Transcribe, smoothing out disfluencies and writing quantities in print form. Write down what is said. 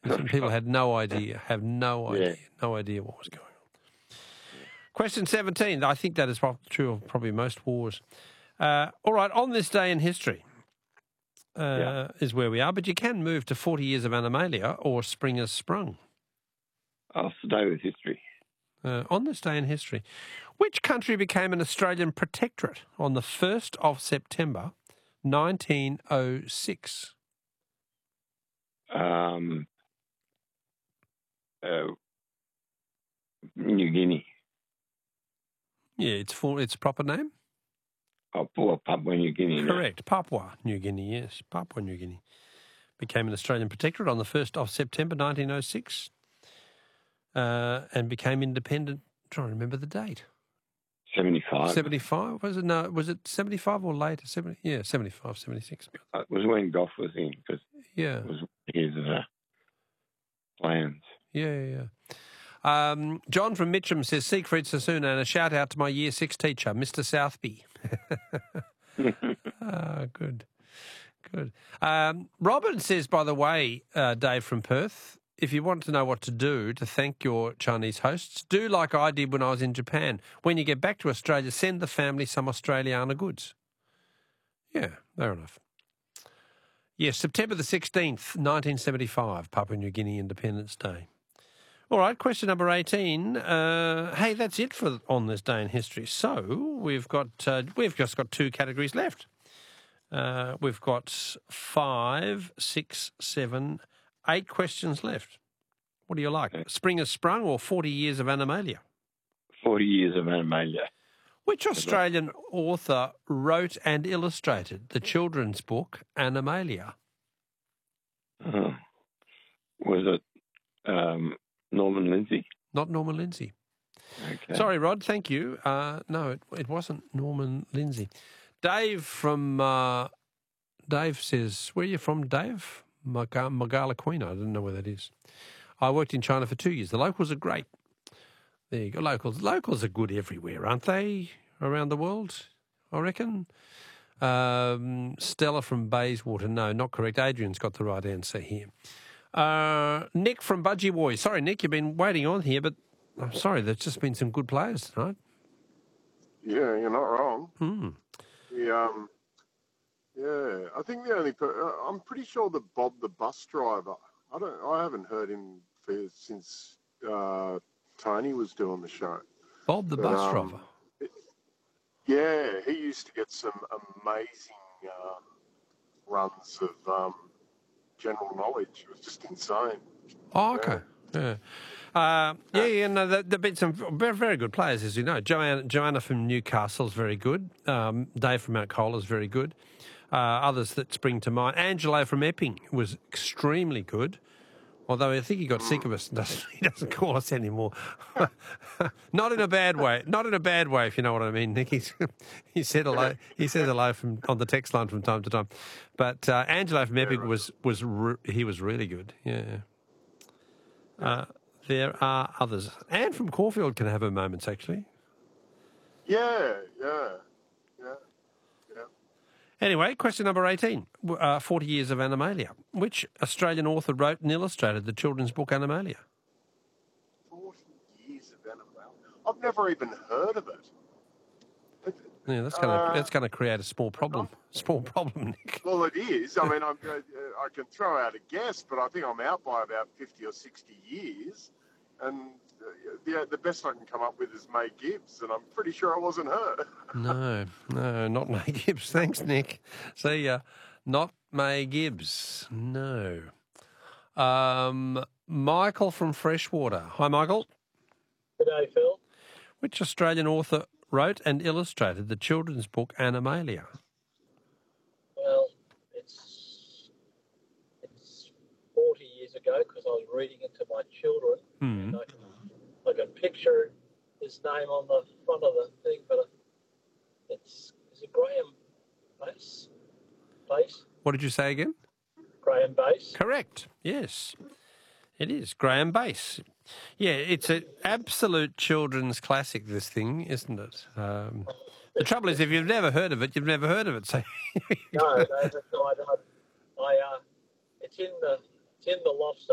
People had no idea, no idea what was going on. Question 17. I think that is true of probably most wars. All right, on this day in history is where we are, but you can move to 40 years of Animalia or Spring Has Sprung. I'll stay with history. On this day in history, which country became an Australian protectorate on the 1st of September 1906? New Guinea. Yeah, its proper name? Papua New Guinea. Correct. Papua New Guinea, yes. Papua New Guinea became an Australian protectorate on the 1st of September 1906 and became independent. I'm trying to remember the date. 75. 75? Was it? No, was it 75 or later? 75, 76. It was when Gough was in, because it was his plans. Yeah. John from Mitcham says, Siegfried Sassoon, and a shout out to my Year 6 teacher, Mr. Southby. Good. Robin says, by the way, Dave from Perth, if you want to know what to do to thank your Chinese hosts, do like I did when I was in Japan. When you get back to Australia, send the family some Australiana goods. Yeah, fair enough. Yes, September the 16th, 1975, Papua New Guinea Independence Day. All right, question number 18. Hey, that's it for on this day in history. So we've just got 2 categories left. We've got 5, 6, 7, 8 questions left. What do you like? Spring Has Sprung or 40 Years of Animalia? 40 Years of Animalia. Which Australian author wrote and illustrated the children's book Animalia? Was it Norman Lindsay? Not Norman Lindsay. Okay. Sorry, Rod, thank you. No, it wasn't Norman Lindsay. Dave from... Dave says, where are you from, Dave? Magalaquina. I don't know where that is. I worked in China for 2 years. The locals are great. There you go, locals. Locals are good everywhere, aren't they, around the world, I reckon? Stella from Bayswater. No, not correct. Adrian's got the right answer here. Nick from Budgie. Sorry, Nick, you've been waiting on here, but I'm sorry, there's just been some good players tonight. Yeah, you're not wrong. I think the only I'm pretty sure that Bob the bus driver. I haven't heard him since Tony was doing the show. Bob the bus driver. Yeah, he used to get some amazing runs of general knowledge. It was just insane. Oh, okay. Yeah. There've been some very, very good players, as you know. Joanna from Newcastle is very good. Dave from Mount Cola is very good. Others that spring to mind. Angelo from Epping was extremely good, although I think he got sick of us and he doesn't call us anymore. Not in a bad way. Not in a bad way, if you know what I mean, Nick. He said hello. He says hello on the text line from time to time. But Angelo from Epping was really good. Yeah. There are others. Anne from Caulfield can have her moments, actually. Yeah. Anyway, question number 18, 40 Years of Animalia. Which Australian author wrote and illustrated the children's book Animalia? 40 Years of Animalia? I've never even heard of it. Yeah, that's going to create a small problem. Nick. Well, it is. I mean, I can throw out a guess, but I think I'm out by about 50 or 60 years. And the best I can come up with is May Gibbs, and I'm pretty sure it wasn't her. No, not May Gibbs. Thanks, Nick. See ya. Not May Gibbs. No. Michael from Freshwater. Hi, Michael. G'day, Phil. Which Australian author wrote and illustrated the children's book Animalia? Well, it's 40 years ago because I was reading it to my children. And I can picture his name on the front of the thing, but is it Graham Bass? What did you say again? Graham Bass. Correct. Yes, it is Graham Bass. Yeah, it's an absolute children's classic, this thing, isn't it? The trouble is, if you've never heard of it, you've never heard of it. So No, it's in the loft.